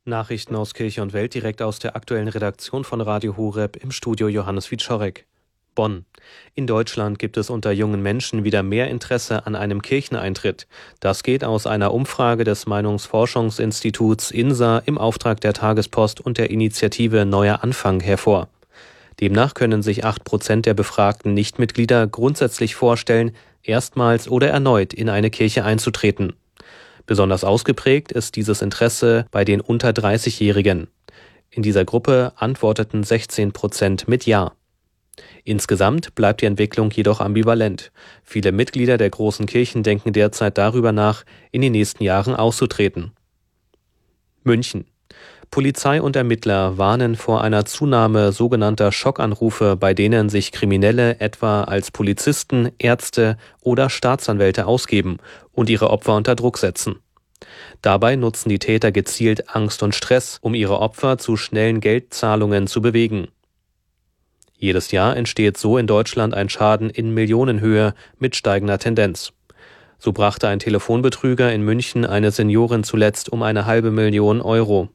Nachrichten aus Kirche und Welt direkt aus der aktuellen Redaktion von Radio Horeb, im Studio Johannes Wieczorek. Bonn. In Deutschland gibt es unter jungen Menschen wieder mehr Interesse an einem Kircheneintritt. Das geht aus einer Umfrage des Meinungsforschungsinstituts INSA im Auftrag der Tagespost und der Initiative Neuer Anfang hervor. Demnach können sich 8% der befragten Nichtmitglieder grundsätzlich vorstellen, erstmals oder erneut in eine Kirche einzutreten. Besonders ausgeprägt ist dieses Interesse bei den unter 30-Jährigen. In dieser Gruppe antworteten 16% mit Ja. Insgesamt bleibt die Entwicklung jedoch ambivalent. Viele Mitglieder der großen Kirchen denken derzeit darüber nach, in den nächsten Jahren auszutreten. München. Polizei und Ermittler warnen vor einer Zunahme sogenannter Schockanrufe, bei denen sich Kriminelle etwa als Polizisten, Ärzte oder Staatsanwälte ausgeben und ihre Opfer unter Druck setzen. Dabei nutzen die Täter gezielt Angst und Stress, um ihre Opfer zu schnellen Geldzahlungen zu bewegen. Jedes Jahr entsteht so in Deutschland ein Schaden in Millionenhöhe mit steigender Tendenz. So brachte ein Telefonbetrüger in München eine Seniorin zuletzt um 500.000 Euro.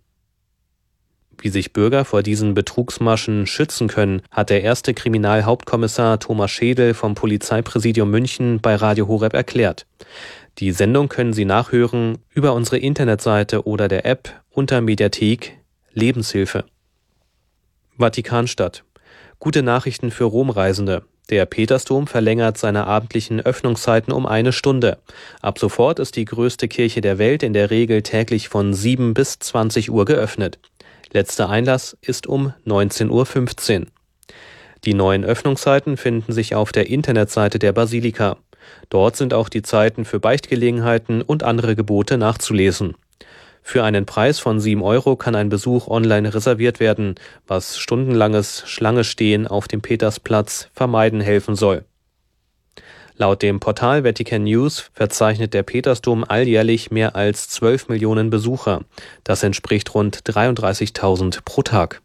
Wie sich Bürger vor diesen Betrugsmaschen schützen können, hat der erste Kriminalhauptkommissar Thomas Schädel vom Polizeipräsidium München bei Radio Horeb erklärt. Die Sendung können Sie nachhören über unsere Internetseite oder der App unter Mediathek Lebenshilfe. Vatikanstadt. Gute Nachrichten für Romreisende. Der Petersdom verlängert seine abendlichen Öffnungszeiten um 1 Stunde. Ab sofort ist die größte Kirche der Welt in der Regel täglich von 7 bis 20 Uhr geöffnet. Letzter Einlass ist um 19.15 Uhr. Die neuen Öffnungszeiten finden sich auf der Internetseite der Basilika. Dort sind auch die Zeiten für Beichtgelegenheiten und andere Gebote nachzulesen. Für einen Preis von 7 Euro kann ein Besuch online reserviert werden, was stundenlanges Schlangestehen auf dem Petersplatz vermeiden helfen soll. Laut dem Portal Vatican News verzeichnet der Petersdom alljährlich mehr als 12 Millionen Besucher. Das entspricht rund 33.000 pro Tag.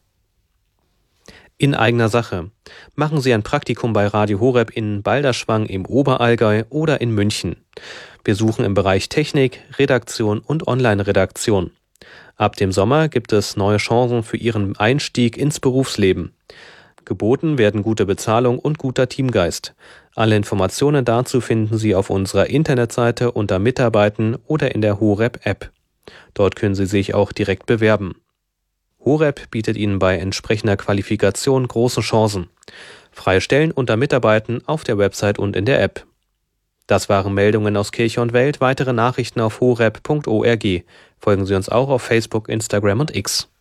In eigener Sache. Machen Sie ein Praktikum bei Radio Horeb in Balderschwang im Oberallgäu oder in München. Wir suchen im Bereich Technik, Redaktion und Online-Redaktion. Ab dem Sommer gibt es neue Chancen für Ihren Einstieg ins Berufsleben. Geboten werden gute Bezahlung und guter Teamgeist. Alle Informationen dazu finden Sie auf unserer Internetseite unter Mitarbeiten oder in der Horeb-App. Dort können Sie sich auch direkt bewerben. Horeb bietet Ihnen bei entsprechender Qualifikation große Chancen. Freie Stellen unter Mitarbeiten auf der Website und in der App. Das waren Meldungen aus Kirche und Welt. Weitere Nachrichten auf horeb.org. Folgen Sie uns auch auf Facebook, Instagram und X.